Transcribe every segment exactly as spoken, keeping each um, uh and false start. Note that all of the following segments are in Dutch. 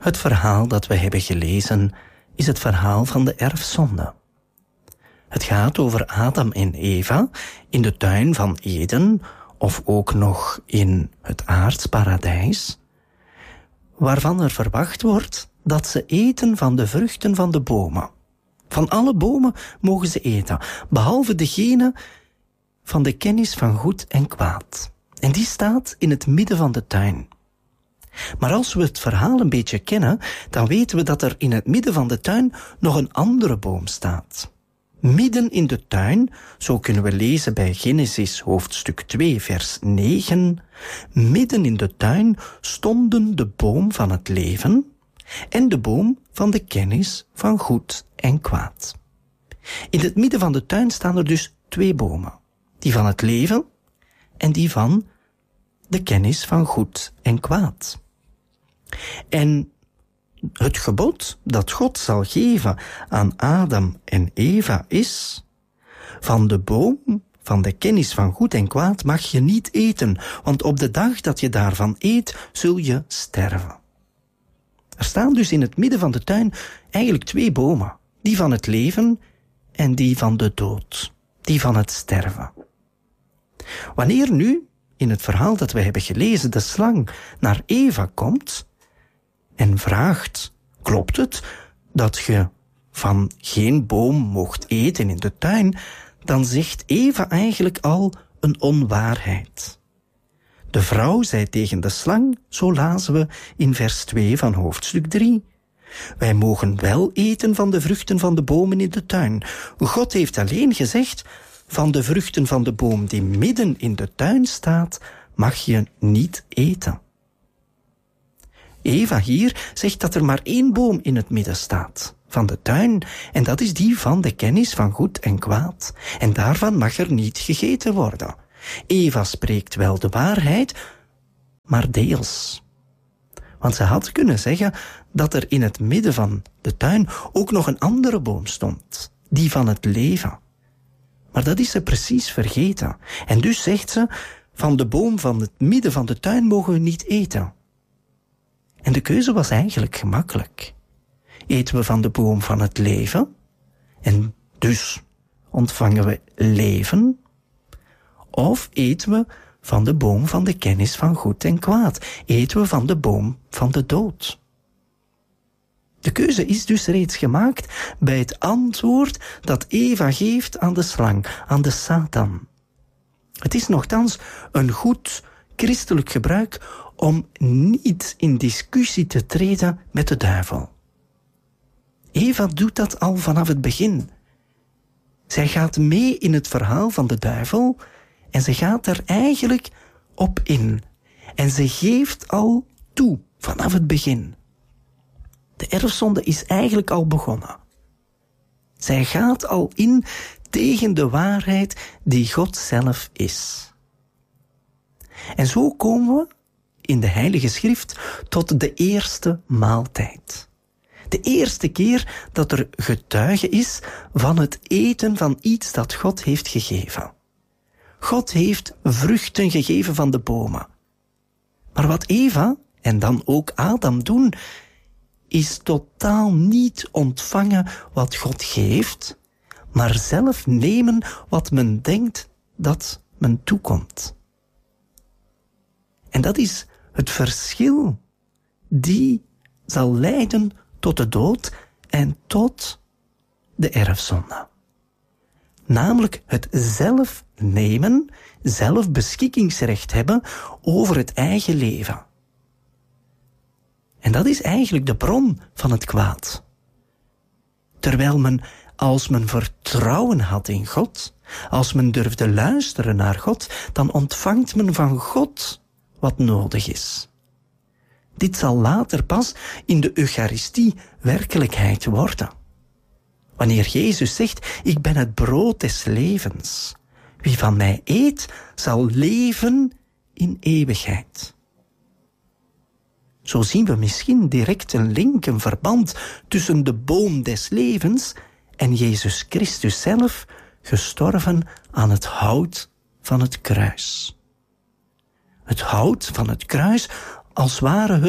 Het verhaal dat we hebben gelezen is het verhaal van de erfzonde. Het gaat over Adam en Eva in de tuin van Eden, of ook nog in het aardsparadijs, waarvan er verwacht wordt dat ze eten van de vruchten van de bomen. Van alle bomen mogen ze eten, behalve degene van de kennis van goed en kwaad. En die staat in het midden van de tuin. Maar als we het verhaal een beetje kennen, dan weten we dat er in het midden van de tuin nog een andere boom staat. Midden in de tuin, zo kunnen we lezen bij Genesis hoofdstuk twee vers negen, midden in de tuin stonden de boom van het leven en de boom van de kennis van goed en kwaad. In het midden van de tuin staan er dus twee bomen, die van het leven en die van de kennis van goed en kwaad. En het gebod dat God zal geven aan Adam en Eva is: van de boom van de kennis van goed en kwaad mag je niet eten, want op de dag dat je daarvan eet, zul je sterven. Er staan dus in het midden van de tuin eigenlijk twee bomen, die van het leven en die van de dood, die van het sterven. Wanneer nu, in het verhaal dat we hebben gelezen, de slang naar Eva komt en vraagt: klopt het dat je van geen boom mocht eten in de tuin, dan zegt Eva eigenlijk al een onwaarheid. De vrouw zei tegen de slang, zo lazen we in vers twee van hoofdstuk drie: wij mogen wel eten van de vruchten van de bomen in de tuin. God heeft alleen gezegd: van de vruchten van de boom die midden in de tuin staat, mag je niet eten. Eva hier zegt dat er maar één boom in het midden staat van de tuin, en dat is die van de kennis van goed en kwaad. En daarvan mag er niet gegeten worden. Eva spreekt wel de waarheid, maar deels. Want ze had kunnen zeggen dat er in het midden van de tuin ook nog een andere boom stond, die van het leven. Maar dat is ze precies vergeten. En dus zegt ze: van de boom van het midden van de tuin mogen we niet eten. En de keuze was eigenlijk gemakkelijk. Eten we van de boom van het leven, en dus ontvangen we leven, of eten we van de boom van de kennis van goed en kwaad? Eten we van de boom van de dood? De keuze is dus reeds gemaakt bij het antwoord dat Eva geeft aan de slang, aan de Satan. Het is nochtans een goed christelijk gebruik om niet in discussie te treden met de duivel. Eva doet dat al vanaf het begin. Zij gaat mee in het verhaal van de duivel en ze gaat er eigenlijk op in. En ze geeft al toe vanaf het begin. De erfzonde is eigenlijk al begonnen. Zij gaat al in tegen de waarheid die God zelf is. En zo komen we in de Heilige Schrift tot de eerste maaltijd. De eerste keer dat er getuige is van het eten van iets dat God heeft gegeven. God heeft vruchten gegeven van de bomen. Maar wat Eva en dan ook Adam doen, is totaal niet ontvangen wat God geeft, maar zelf nemen wat men denkt dat men toekomt. En dat is het verschil die zal leiden tot de dood en tot de erfzonde. Namelijk het zelf nemen, zelf beschikkingsrecht hebben over het eigen leven. En dat is eigenlijk de bron van het kwaad. Terwijl men, als men vertrouwen had in God, als men durfde luisteren naar God, dan ontvangt men van God wat nodig is. Dit zal later pas in de Eucharistie werkelijkheid worden. Wanneer Jezus zegt: ik ben het brood des levens. Wie van mij eet, zal leven in eeuwigheid. Zo zien we misschien direct een link, een verband tussen de boom des levens en Jezus Christus zelf, gestorven aan het hout van het kruis. Het hout van het kruis, als ware het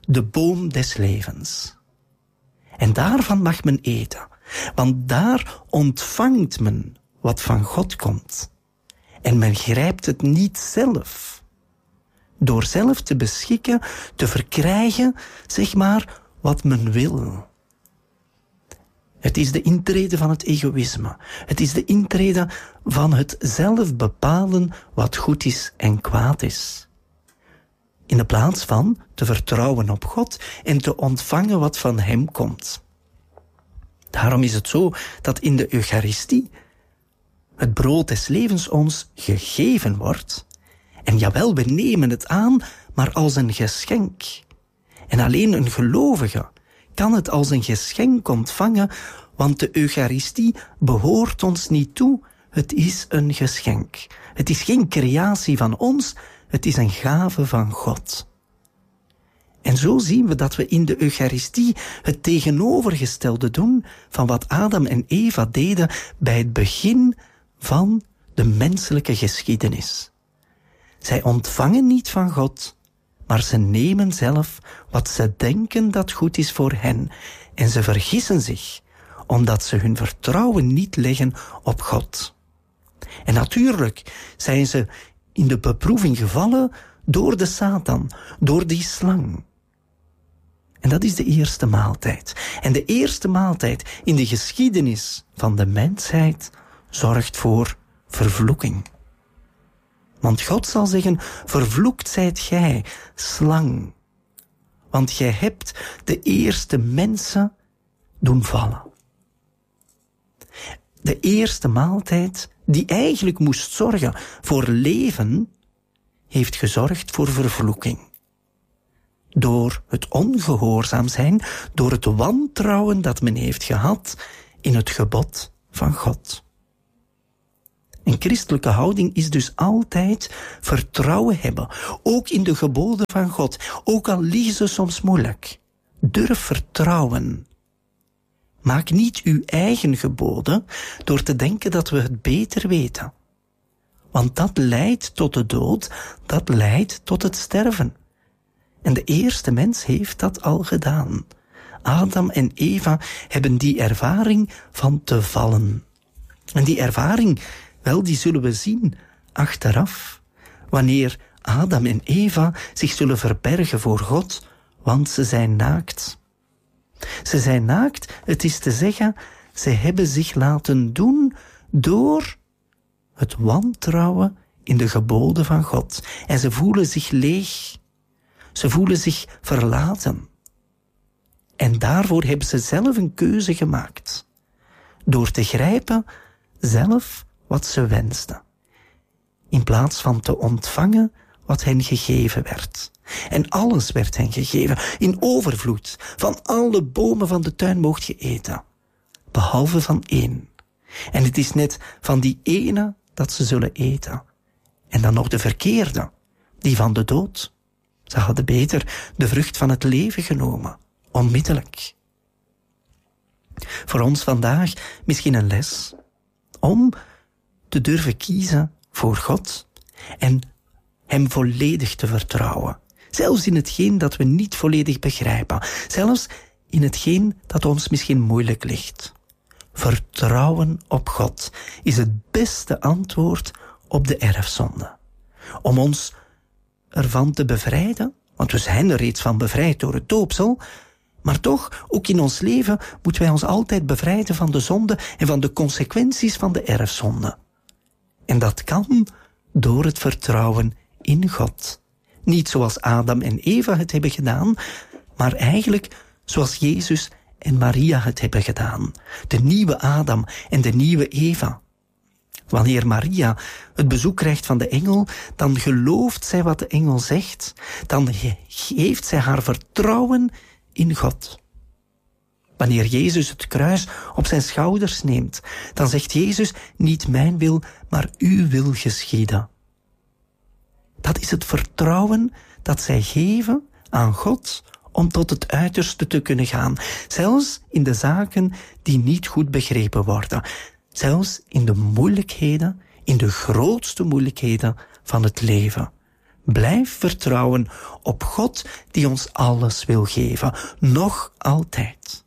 de boom des levens. En daarvan mag men eten, want daar ontvangt men wat van God komt. En men grijpt het niet zelf. Door zelf te beschikken, te verkrijgen, zeg maar, wat men wil. Het is de intrede van het egoïsme. Het is de intrede van het zelf bepalen wat goed is en kwaad is. In de plaats van te vertrouwen op God en te ontvangen wat van hem komt. Daarom is het zo dat in de Eucharistie het brood des levens ons gegeven wordt. En jawel, we nemen het aan, maar als een geschenk. En alleen een gelovige kan het als een geschenk ontvangen, want de Eucharistie behoort ons niet toe. Het is een geschenk. Het is geen creatie van ons, het is een gave van God. En zo zien we dat we in de Eucharistie het tegenovergestelde doen van wat Adam en Eva deden bij het begin van de menselijke geschiedenis. Zij ontvangen niet van God, maar ze nemen zelf wat ze denken dat goed is voor hen. En ze vergissen zich, omdat ze hun vertrouwen niet leggen op God. En natuurlijk zijn ze in de beproeving gevallen door de Satan, door die slang. En dat is de eerste maaltijd. En de eerste maaltijd in de geschiedenis van de mensheid zorgt voor vervloeking. Want God zal zeggen, vervloekt zijt gij, slang. Want gij hebt de eerste mensen doen vallen. De eerste maaltijd, die eigenlijk moest zorgen voor leven, heeft gezorgd voor vervloeking. Door het ongehoorzaam zijn, door het wantrouwen dat men heeft gehad in het gebod van God. Een christelijke houding is dus altijd vertrouwen hebben, ook in de geboden van God, ook al liggen ze soms moeilijk. Durf vertrouwen. Maak niet uw eigen geboden door te denken dat we het beter weten. Want dat leidt tot de dood, dat leidt tot het sterven. En de eerste mens heeft dat al gedaan. Adam en Eva hebben die ervaring van te vallen. En die ervaring, wel, die zullen we zien achteraf, wanneer Adam en Eva zich zullen verbergen voor God, want ze zijn naakt. Ze zijn naakt, het is te zeggen, ze hebben zich laten doen door het wantrouwen in de geboden van God. En ze voelen zich leeg. Ze voelen zich verlaten. En daarvoor hebben ze zelf een keuze gemaakt. Door te grijpen zelf wat ze wensten. In plaats van te ontvangen wat hen gegeven werd. En alles werd hen gegeven, in overvloed. Van alle bomen van de tuin moogt je eten. Behalve van één. En het is net van die ene dat ze zullen eten. En dan nog de verkeerde, die van de dood. Ze hadden beter de vrucht van het leven genomen, onmiddellijk. Voor ons vandaag misschien een les om te durven kiezen voor God en hem volledig te vertrouwen. Zelfs in hetgeen dat we niet volledig begrijpen. Zelfs in hetgeen dat ons misschien moeilijk ligt. Vertrouwen op God is het beste antwoord op de erfzonde. Om ons ervan te bevrijden, want we zijn er reeds van bevrijd door het doopsel, maar toch, ook in ons leven, moeten wij ons altijd bevrijden van de zonde en van de consequenties van de erfzonde. En dat kan door het vertrouwen in God. Niet zoals Adam en Eva het hebben gedaan, maar eigenlijk zoals Jezus en Maria het hebben gedaan. De nieuwe Adam en de nieuwe Eva. Wanneer Maria het bezoek krijgt van de engel, dan gelooft zij wat de engel zegt. Dan geeft zij haar vertrouwen in God. Wanneer Jezus het kruis op zijn schouders neemt, dan zegt Jezus, niet mijn wil, maar uw wil geschieden. Dat is het vertrouwen dat zij geven aan God om tot het uiterste te kunnen gaan. Zelfs in de zaken die niet goed begrepen worden. Zelfs in de moeilijkheden, in de grootste moeilijkheden van het leven. Blijf vertrouwen op God die ons alles wil geven, nog altijd.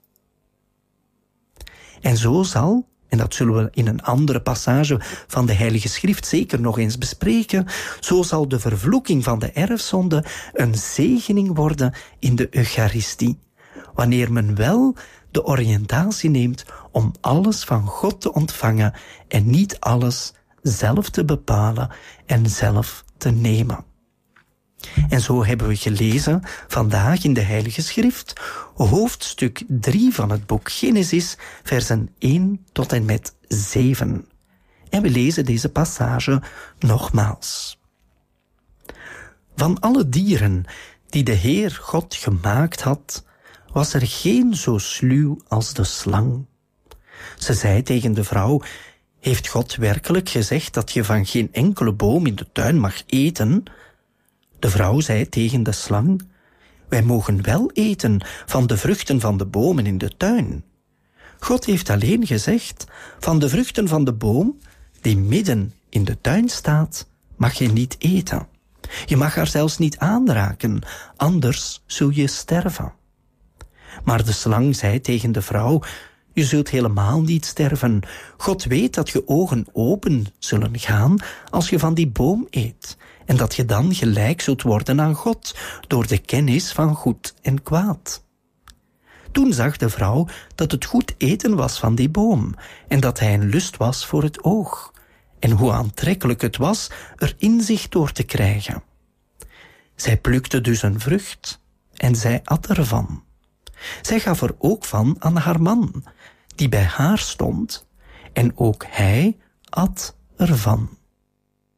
En zo zal, en dat zullen we in een andere passage van de Heilige Schrift zeker nog eens bespreken, zo zal de vervloeking van de erfzonde een zegening worden in de Eucharistie, wanneer men wel de oriëntatie neemt om alles van God te ontvangen en niet alles zelf te bepalen en zelf te nemen. En zo hebben we gelezen vandaag in de Heilige Schrift, hoofdstuk drie van het boek Genesis, versen één tot en met zeven. En we lezen deze passage nogmaals. Van alle dieren die de Heer God gemaakt had, was er geen zo sluw als de slang. Ze zei tegen de vrouw: heeft God werkelijk gezegd dat je van geen enkele boom in de tuin mag eten? De vrouw zei tegen de slang: wij mogen wel eten van de vruchten van de bomen in de tuin. God heeft alleen gezegd: van de vruchten van de boom die midden in de tuin staat, mag je niet eten. Je mag haar zelfs niet aanraken, anders zul je sterven. Maar de slang zei tegen de vrouw: je zult helemaal niet sterven. God weet dat je ogen open zullen gaan als je van die boom eet, en dat je dan gelijk zult worden aan God door de kennis van goed en kwaad. Toen zag de vrouw dat het goed eten was van die boom en dat hij een lust was voor het oog, en hoe aantrekkelijk het was er inzicht door te krijgen. Zij plukte dus een vrucht en zij at ervan. Zij gaf er ook van aan haar man, die bij haar stond, en ook hij at ervan.